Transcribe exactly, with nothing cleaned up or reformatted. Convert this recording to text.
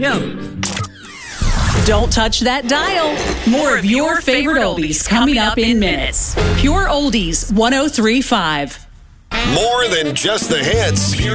him. Don't touch that dial. More of your favorite oldies coming up in minutes. Pure Oldies one oh three point five. More than just the hits.